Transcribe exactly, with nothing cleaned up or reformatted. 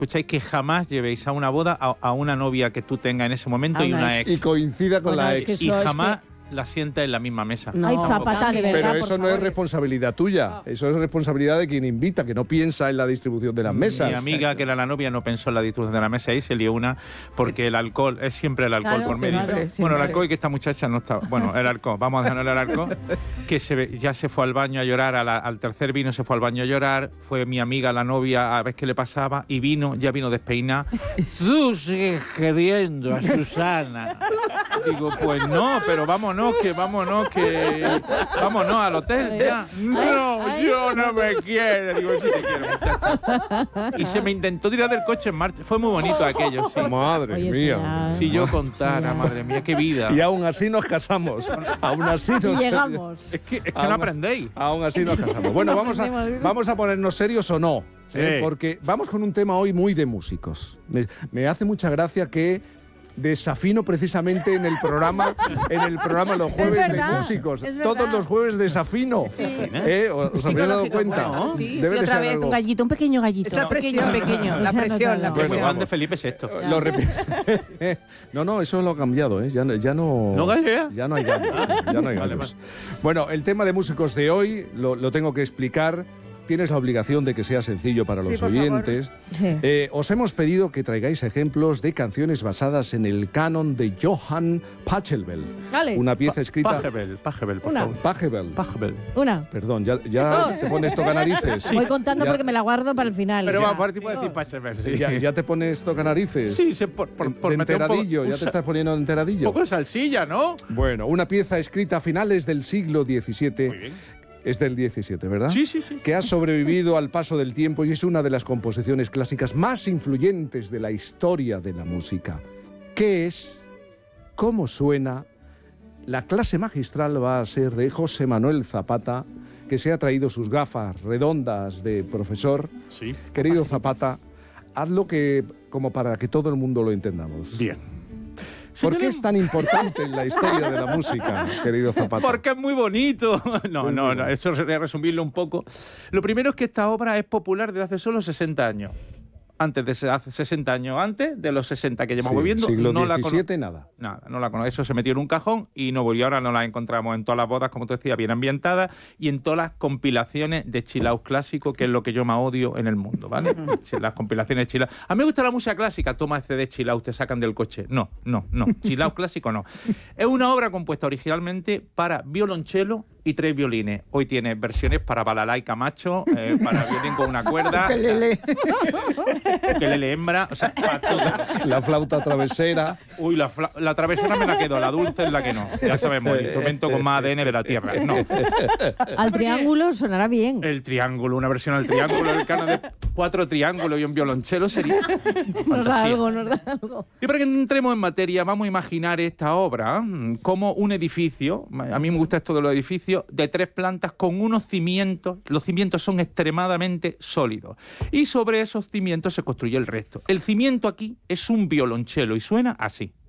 escucháis que jamás llevéis a una boda a, a una novia que tú tengas en ese momento A y una una ex. ex. Y coincida con Bueno, la es ex. que Y eso es jamás la sienta en la misma mesa. No. Ay, Zapata, de verdad, Pero por eso no favor. es responsabilidad tuya, eso es responsabilidad de quien invita, que no piensa en la distribución de las mesas. Mi amiga, que era la novia, no pensó en la distribución de la mesa y se lió una, porque el alcohol, es siempre el alcohol Claro, por medio. siempre, Bueno, siempre. el alcohol y que esta muchacha no estaba. Bueno, el alcohol, vamos a dejarlo el alcohol, que se, ve- ya se fue al baño a llorar, a la- al tercer vino se fue al baño a llorar, fue mi amiga, la novia, a ver qué le pasaba, y vino, ya vino despeinada. Tú sigues queriendo a Susana. Digo, pues no, pero vámonos, que vámonos, que vámonos al hotel ya. No, ay, yo no me quiero. Digo, sí te quiero, muchacha. Y se me intentó tirar del coche en marcha. Fue muy bonito aquello, sí. Madre Oye, mía. señor. Si yo contara, madre mía, qué vida. Y aún así nos casamos. Aún así Y nos llegamos. Es que, es que no Aún- aprendéis. Aún así nos casamos. Bueno, vamos a, vamos a ponernos serios o no. ¿eh? Sí. Porque vamos con un tema hoy muy de músicos. Me, me hace mucha gracia que desafino precisamente en el programa, en el programa los jueves verdad, de músicos. es verdad. Todos los jueves desafino. ¿Eh? ¿Os Sí, habéis dado conocido, cuenta? bueno, sí, Debe sí, de otra ser vez, algo. un gallito, un pequeño gallito. Es la pequeño, presión. pequeño. La Esa no presión, te la lo- Pues presión. Juan de Felipe sexto. Lo repi- no, no, eso lo ha cambiado, ¿eh? Ya, no- ya no. ¿No gallea? Ya no hay gallos. Ya no hay Vale, gallos. Bueno, el tema de músicos de hoy lo, lo tengo que explicar. Tienes la obligación de que sea sencillo para los Sí, por oyentes. Sí. Eh, os hemos pedido que traigáis ejemplos de canciones basadas en el canon de Johann Pachelbel. Vale. Una pieza escrita. Pajebel, Pajebel, por Una. favor. Pachelbel. Pajebel. Una. Perdón, ya, ya Dos. te pones tocanarices. Voy contando Ya- porque me la guardo para el final. Pero Ya. va, por ti puede decir Dos. Pajebel, sí. Ya, ya te pones tocanarices. Sí, sí, por, por, De por meter un poco, enteradillo, ya un te sa- estás poniendo un enteradillo. poco de salsilla, ¿no? Bueno, una pieza escrita a finales del siglo diecisiete. Muy bien. Es del diecisiete, ¿verdad? Sí, sí, sí. Que ha sobrevivido al paso del tiempo y es una de las composiciones clásicas más influyentes de la historia de la música. ¿Qué es? ¿Cómo suena? La clase magistral va a ser de José Manuel Zapata, que se ha traído sus gafas redondas de profesor. Sí. Querido Zapata, hazlo que, como para que todo el mundo lo entendamos. Bien. ¿Por qué Señores, es tan importante en la historia de la música, querido Zapata? Porque es muy bonito. No, no, no, eso sería resumirlo un poco. Lo primero es que esta obra es popular desde hace solo sesenta años. Antes de hace sesenta años antes de los sesenta que llevamos Sí, viviendo, siglo no la cono- diecisiete, nada. Nada, no la conozco. Eso se metió en un cajón y no volvió. Ahora no la encontramos en todas las bodas, como te decía, bien ambientadas y en todas las compilaciones de chill out clásico, que es lo que yo más odio en el mundo, ¿vale? Las compilaciones de chill out. A mí me gusta la música clásica. Toma C D chill out, te sacan del coche. No, no, no. Chill out clásico no. Es una obra compuesta originalmente para violonchelo y tres violines. Hoy tiene versiones para balalaika macho, eh, para violín con una cuerda, Ukelele. ukelele hembra, o sea, para todo. La flauta travesera. Uy, la, fla- la travesera me la quedo, la dulce es la que no. Ya sabemos, el instrumento con más A D N de la Tierra. No. Al triángulo sonará bien. El triángulo, una versión al triángulo, el canon de cuatro triángulos y un violonchelo sería Nos da fantasía. algo, nos da algo. Y para que entremos en materia, vamos a imaginar esta obra mm, como un edificio, a mí me gusta esto de los edificios, de tres plantas con unos cimientos, los cimientos son extremadamente sólidos, y sobre esos cimientos se construye el resto. El cimiento aquí es un violonchelo y suena así.